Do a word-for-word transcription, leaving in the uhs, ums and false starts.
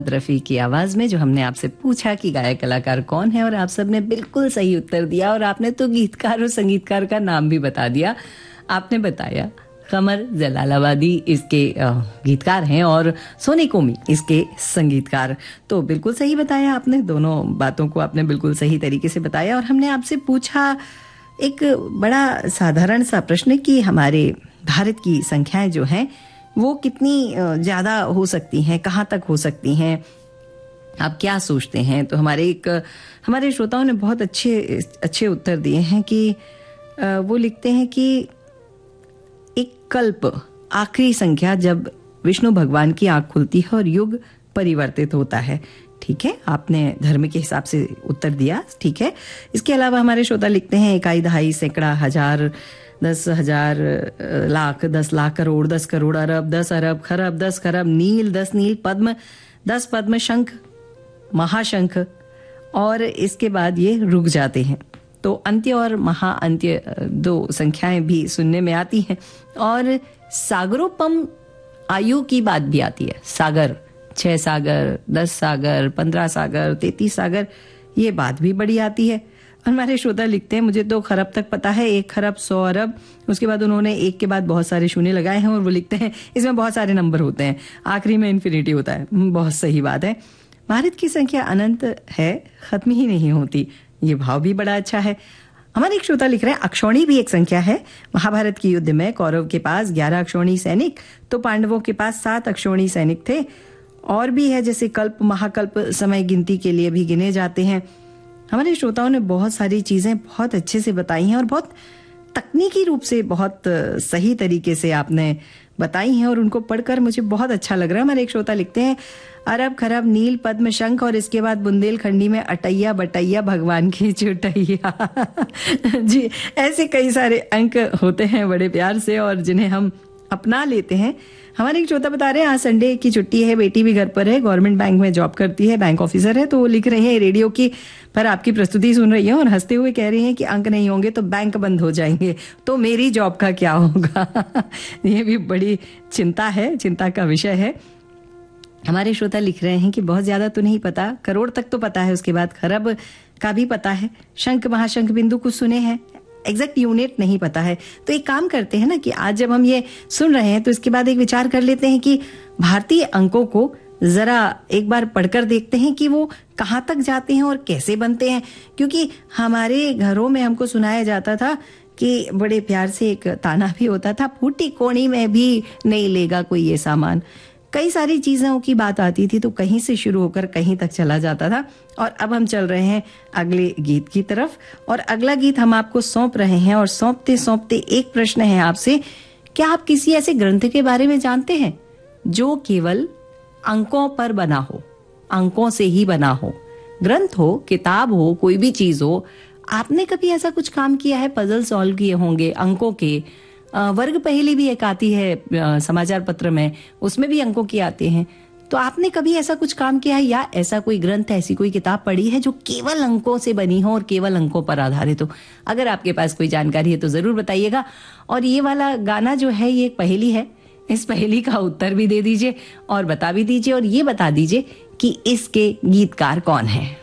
रफी की आवाज में, जो हमने आपसे पूछा कि गायक कलाकार कौन है और आप सबने बिल्कुल सही उत्तर दिया। और आपने तो गीतकार और संगीतकार का नाम भी बता दिया। आपने बताया कमर जलालाबादी इसके गीतकार हैं और सोनी कोमी इसके संगीतकार। तो बिल्कुल सही बताया आपने, दोनों बातों को आपने बिल्कुल सही तरीके से बताया। और हमने आपसे पूछा एक बड़ा साधारण सा प्रश्न कि हमारे भारत की संख्याएं जो हैं वो कितनी ज्यादा हो सकती हैं, कहाँ तक हो सकती हैं, आप क्या सोचते हैं। तो हमारे एक हमारे श्रोताओं ने बहुत अच्छे अच्छे उत्तर दिए हैं कि वो लिखते हैं कि एक कल्प, आखिरी संख्या जब विष्णु भगवान की आंख खुलती है और युग परिवर्तित होता है। ठीक है, आपने धर्म के हिसाब से उत्तर दिया, ठीक है। इसके अलावा हमारे श्रोता लिखते हैं इकाई, दहाई, सैकड़ा, हजार, दस हजार, लाख, दस लाख, करोड़, दस करोड़, अरब, दस अरब, खरब, दस खरब, नील, दस नील, पद्म, दस पद्म, शंख, महाशंख, और इसके बाद ये रुक जाते हैं। तो अंत्य और महाअंत्य दो संख्याएं भी सुनने में आती हैं। और सागरोपम आयु की बात भी आती है। सागर, छह सागर, दस सागर, पंद्रह सागर, तैतीस सागर, ये बात भी बड़ी आती है। हमारे श्रोता लिखते हैं मुझे दो खरब तक पता है, एक खरब सौ अरब, उसके बाद उन्होंने एक के बाद बहुत सारे शून्य लगाए हैं और वो लिखते हैं इसमें बहुत सारे नंबर होते हैं, आखिरी में इन्फिनिटी होता है। बहुत सही बात है। भारत की संख्या अनंत है, खत्म ही नहीं होती। ये भाव भी बड़ा अच्छा है। हमारे एक श्रोता लिख रहे हैं अक्षौणी भी एक संख्या है। महाभारत के युद्ध में कौरव के पास ग्यारह अक्षौणी सैनिक तो पांडवों के पास सात अक्षौणी सैनिक थे। और भी है, जैसे कल्प, महाकल्प समय गिनती के लिए भी गिने जाते हैं। हमारे श्रोताओं ने बहुत सारी चीजें बहुत अच्छे से बताई हैं और बहुत तकनीकी रूप से बहुत सही तरीके से आपने बताई हैं और उनको पढ़कर मुझे बहुत अच्छा लग रहा है। हमारे एक श्रोता लिखते हैं अरब, खरब, नील, पद्म, शंख, और इसके बाद बुंदेलखंडी में अटैया बटैया भगवान की चुटैया। जी, ऐसे कई सारे अंक होते हैं बड़े प्यार से और जिन्हें हम अपना लेते हैं। हमारे एक श्रोता बता रहे हैं आज संडे की छुट्टी है, बेटी भी घर पर है, गवर्नमेंट बैंक में जॉब करती है, बैंक ऑफिसर है। तो वो लिख रहे हैं रेडियो की पर आपकी प्रस्तुति सुन रही है और हंसते हुए कह रही हैं कि अंक नहीं होंगे तो बैंक बंद हो जाएंगे, तो मेरी जॉब का क्या होगा। ये भी बड़ी चिंता है, चिंता का विषय है। हमारे श्रोता लिख रहे हैं कि बहुत ज्यादा तो नहीं पता, करोड़ तक तो पता है, उसके बाद खरब का भी पता है, शंख, महाशंख, बिंदु कुछ सुने हैं, एग्जैक्ट यूनिट नहीं पता है। तो एक काम करते हैं ना कि आज जब हम ये सुन रहे हैं तो इसके बाद एक विचार कर लेते हैं कि भारतीय अंकों को जरा एक बार पढ़कर देखते हैं कि वो कहाँ तक जाते हैं और कैसे बनते हैं। क्योंकि हमारे घरों में हमको सुनाया जाता था कि बड़े प्यार से एक ताना भी होता था, फूटी कोणी में भी नहीं लेगा कोई ये सामान। कई सारी चीजों की बात आती थी तो कहीं से शुरू होकर कहीं तक चला जाता था। और अब हम चल रहे हैं अगले गीत की तरफ और अगला गीत हम आपको सौंप रहे हैं। और सौंपते सौंपते एक प्रश्न है आपसे, क्या आप किसी ऐसे ग्रंथ के बारे में जानते हैं जो केवल अंकों पर बना हो, अंकों से ही बना हो? ग्रंथ हो, किताब हो, कोई भी चीज हो, आपने कभी ऐसा कुछ काम किया है? पजल सॉल्व किए होंगे अंकों के। वर्ग पहेली भी एक आती है समाचार पत्र में, उसमें भी अंकों की आते हैं। तो आपने कभी ऐसा कुछ काम किया है या ऐसा कोई ग्रंथ, ऐसी कोई किताब पढ़ी है जो केवल अंकों से बनी हो और केवल अंकों पर आधारित हो? अगर आपके पास कोई जानकारी है तो जरूर बताइएगा। और ये वाला गाना जो है ये एक पहेली है, इस पहेली का उत्तर भी दे दीजिए और बता भी दीजिए और ये बता दीजिए कि इसके गीतकार कौन है।